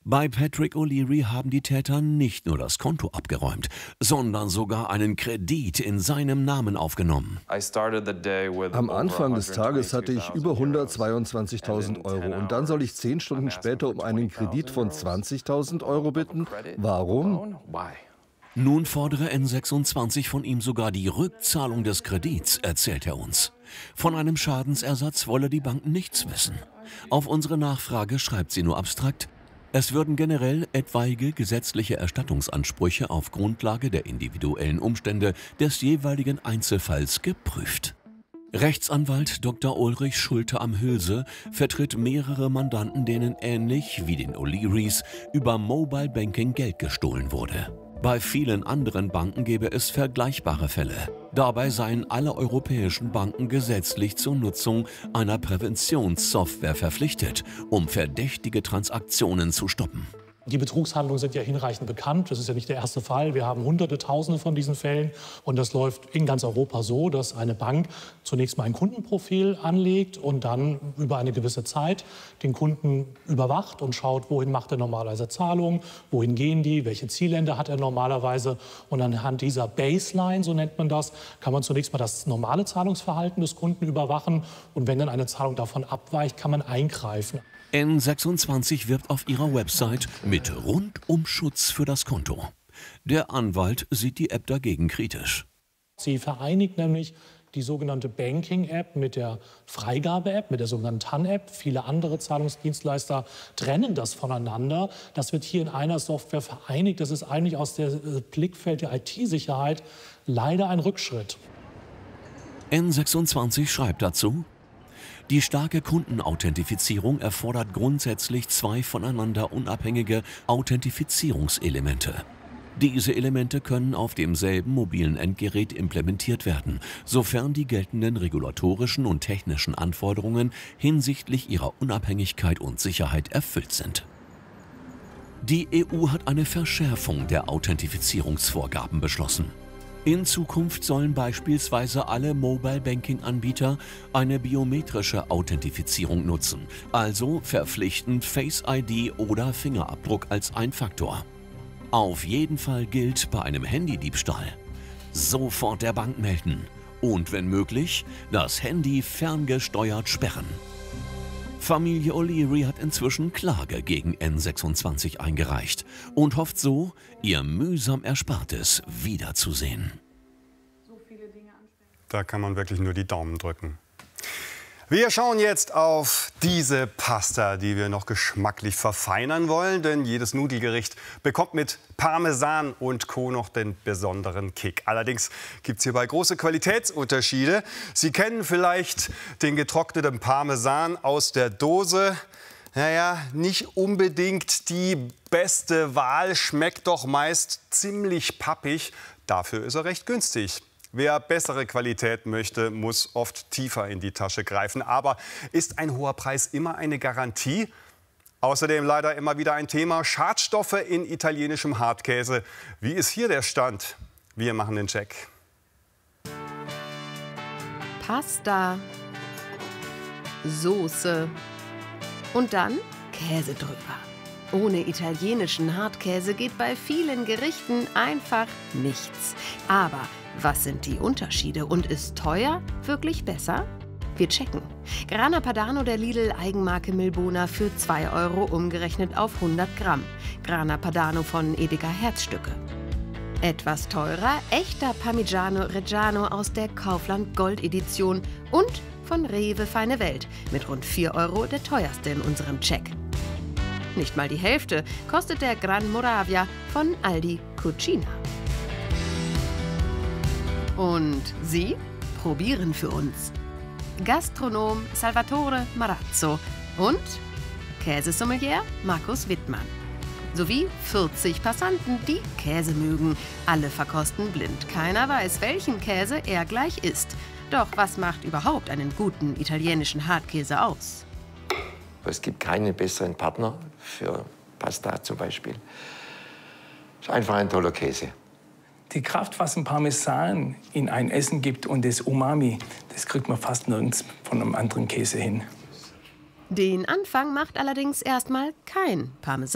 Bei Patrick O'Leary haben die Täter nicht nur das Konto abgeräumt, sondern sogar einen Kredit in seinem Namen aufgenommen. Am Anfang des Tages hatte ich über 122.000 Euro und dann soll ich 10 Stunden später um einen Kredit von 20.000 Euro bitten? Warum? Nun fordere N26 von ihm sogar die Rückzahlung des Kredits, erzählt er uns. Von einem Schadensersatz wolle die Bank nichts wissen. Auf unsere Nachfrage schreibt sie nur abstrakt: Es würden generell etwaige gesetzliche Erstattungsansprüche auf Grundlage der individuellen Umstände des jeweiligen Einzelfalls geprüft. Rechtsanwalt Dr. Ulrich Schulte am Hülse vertritt mehrere Mandanten, denen ähnlich wie den O'Learys über Mobile Banking Geld gestohlen wurde. Bei vielen anderen Banken gäbe es vergleichbare Fälle. Dabei seien alle europäischen Banken gesetzlich zur Nutzung einer Präventionssoftware verpflichtet, um verdächtige Transaktionen zu stoppen. Die Betrugshandlungen sind ja hinreichend bekannt. Das ist ja nicht der erste Fall. Wir haben Hunderte, Tausende von diesen Fällen. Und das läuft in ganz Europa so, dass eine Bank zunächst mal ein Kundenprofil anlegt und dann über eine gewisse Zeit den Kunden überwacht und schaut, wohin macht er normalerweise Zahlungen, wohin gehen die, welche Zielländer hat er normalerweise. Und anhand dieser Baseline, so nennt man das, kann man zunächst mal das normale Zahlungsverhalten des Kunden überwachen. Und wenn dann eine Zahlung davon abweicht, kann man eingreifen. N26 wirbt auf ihrer Website mit Rundumschutz für das Konto. Der Anwalt sieht die App dagegen kritisch. Sie vereinigt nämlich die sogenannte Banking-App mit der Freigabe-App, mit der sogenannten TAN-App. Viele andere Zahlungsdienstleister trennen das voneinander. Das wird hier in einer Software vereinigt. Das ist eigentlich aus dem Blickfeld der IT-Sicherheit leider ein Rückschritt. N26 schreibt dazu: Die starke Kundenauthentifizierung erfordert grundsätzlich zwei voneinander unabhängige Authentifizierungselemente. Diese Elemente können auf demselben mobilen Endgerät implementiert werden, sofern die geltenden regulatorischen und technischen Anforderungen hinsichtlich ihrer Unabhängigkeit und Sicherheit erfüllt sind. Die EU hat eine Verschärfung der Authentifizierungsvorgaben beschlossen. In Zukunft sollen beispielsweise alle Mobile-Banking-Anbieter eine biometrische Authentifizierung nutzen, also verpflichtend Face ID oder Fingerabdruck als ein Faktor. Auf jeden Fall gilt bei einem Handydiebstahl: sofort der Bank melden und, wenn möglich, das Handy ferngesteuert sperren. Familie O'Leary hat inzwischen Klage gegen N26 eingereicht und hofft so, ihr mühsam Erspartes wiederzusehen. Da kann man wirklich nur die Daumen drücken. Wir schauen jetzt auf diese Pasta, die wir noch geschmacklich verfeinern wollen. Denn jedes Nudelgericht bekommt mit Parmesan und Co. noch den besonderen Kick. Allerdings gibt es hierbei große Qualitätsunterschiede. Sie kennen vielleicht den getrockneten Parmesan aus der Dose. Naja, nicht unbedingt die beste Wahl, schmeckt doch meist ziemlich pappig. Dafür ist er recht günstig. Wer bessere Qualität möchte, muss oft tiefer in die Tasche greifen. Aber ist ein hoher Preis immer eine Garantie? Außerdem leider immer wieder ein Thema: Schadstoffe in italienischem Hartkäse. Wie ist hier der Stand? Wir machen den Check. Pasta, Soße und dann Käse drüber. Ohne italienischen Hartkäse geht bei vielen Gerichten einfach nichts. Aber was sind die Unterschiede und ist teuer wirklich besser? Wir checken. Grana Padano der Lidl Eigenmarke Milbona für 2 Euro umgerechnet auf 100 Gramm. Grana Padano von Edeka Herzstücke. Etwas teurer, echter Parmigiano Reggiano aus der Kaufland Gold Edition und von Rewe Feine Welt mit rund 4 Euro der teuerste in unserem Check. Nicht mal die Hälfte kostet der Gran Moravia von Aldi Cucina. Und Sie probieren für uns Gastronom Salvatore Marazzo und Käsesommelier Markus Wittmann. Sowie 40 Passanten, die Käse mögen. Alle verkosten blind. Keiner weiß, welchen Käse er gleich isst. Doch was macht überhaupt einen guten italienischen Hartkäse aus? Es gibt keinen besseren Partner für Pasta zum Beispiel. Es ist einfach ein toller Käse. Die Kraft, was ein Parmesan in ein Essen gibt und das Umami, das kriegt man fast nirgends von einem anderen Käse hin. Den Anfang macht allerdings erstmal kein Parmesan.